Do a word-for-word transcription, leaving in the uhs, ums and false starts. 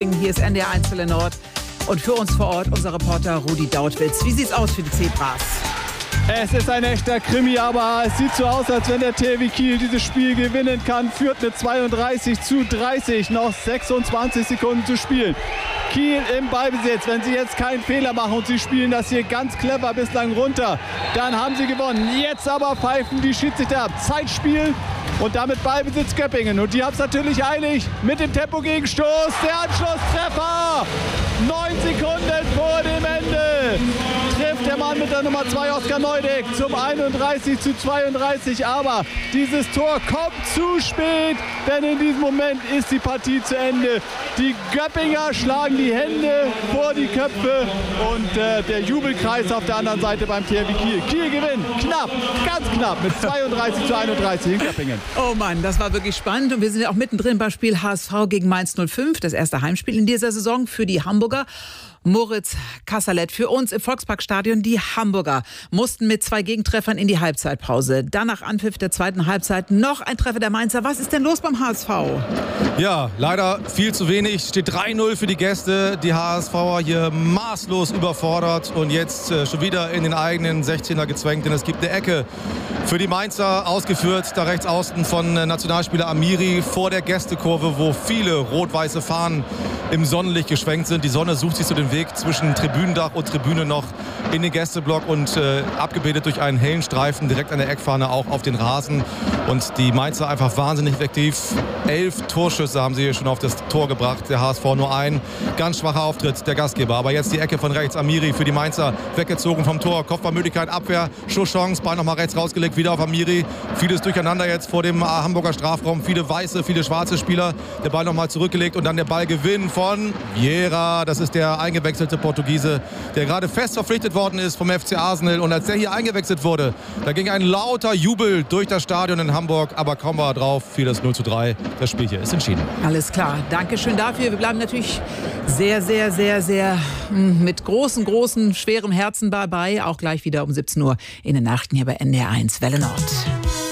Morning. Hier ist N D R eins Welle Nord. Und für uns vor Ort unser Reporter Rudi Dautwitz. Wie sieht's aus für die Zebras? Es ist ein echter Krimi, aber es sieht so aus, als wenn der T H W Kiel dieses Spiel gewinnen kann. Führt mit zweiunddreißig zu dreißig, noch sechsundzwanzig Sekunden zu spielen. Kiel im Ballbesitz. Wenn sie jetzt keinen Fehler machen und sie spielen das hier ganz clever bislang runter, dann haben sie gewonnen. Jetzt aber pfeifen die Schiedsrichter ab. Zeitspiel und damit Ballbesitz Göppingen. Und die haben es natürlich eilig mit dem Tempo-Gegenstoß. Der Anschlusstreffer! Neun Sekunden vor dem Ende trifft der Mann mit der Nummer zwei, Oskar Neudeck, zum einunddreißig zu zweiunddreißig. Aber dieses Tor kommt zu spät, denn in diesem Moment ist die Partie zu Ende. Die Göppinger schlagen die Hände vor die Köpfe und äh, der Jubelkreis auf der anderen Seite beim T H W Kiel. Kiel gewinnt knapp, ganz knapp mit zweiunddreißig zu einunddreißig in Göppingen. Oh Mann, das war wirklich spannend. Und wir sind ja auch mittendrin beim Spiel H S V gegen Mainz null fünf. Das erste Heimspiel in dieser Saison für die Hamburger. Moritz Kasserlet für uns im Volksparkstadion. Die Hamburger mussten mit zwei Gegentreffern in die Halbzeitpause. Dann nach Anpfiff der zweiten Halbzeit noch ein Treffer der Mainzer. Was ist denn los beim H S V? Ja, leider viel zu wenig. Steht drei null für die Gäste. Die H S V'er hier maßlos überfordert und jetzt äh, schon wieder in den eigenen sechzehner gezwängt. Denn es gibt eine Ecke für die Mainzer, ausgeführt da rechts außen von äh, Nationalspieler Amiri vor der Gästekurve, wo viele rot-weiße Fahnen im Sonnenlicht geschwenkt sind. Die Sonne sucht sich so den Weg zwischen Tribünendach und Tribüne noch in den Gästeblock und äh, abgebildet durch einen hellen Streifen direkt an der Eckfahne auch auf den Rasen. Und die Mainzer einfach wahnsinnig effektiv. Elf Torschüsse haben sie hier schon auf das Tor gebracht. Der H S V nur ein. Ganz schwacher Auftritt der Gastgeber. Aber jetzt die Ecke von rechts. Amiri für die Mainzer weggezogen vom Tor. Kopfballmöglichkeit, Abwehr, Schusschance. Ball nochmal rechts rausgelegt, wieder auf Amiri. Vieles durcheinander jetzt vor dem Hamburger Strafraum. Viele weiße, viele schwarze Spieler. Der Ball nochmal zurückgelegt und dann der Ballgewinn von Vieira. Das ist der eingewechselte Portugiese, der gerade fest verpflichtet worden ist vom F C Arsenal. Und als der hier eingewechselt wurde, da ging ein lauter Jubel durch das Stadion in Hamburg. Aber kaum war er drauf, fiel das null zu drei. Das Spiel hier ist entschieden. Alles klar. Dankeschön dafür. Wir bleiben natürlich sehr, sehr, sehr, sehr mit großen, großen, schwerem Herzen dabei. Auch gleich wieder um siebzehn Uhr in den Nachrichten hier bei N D R eins Welle Nord.